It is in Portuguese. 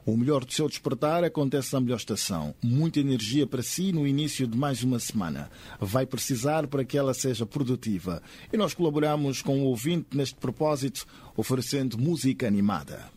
O melhor do seu despertar acontece na melhor estação. Muita energia para si no início de mais uma semana. Vai precisar para que ela seja produtiva. E nós colaboramos com o ouvinte neste propósito, oferecendo música animada.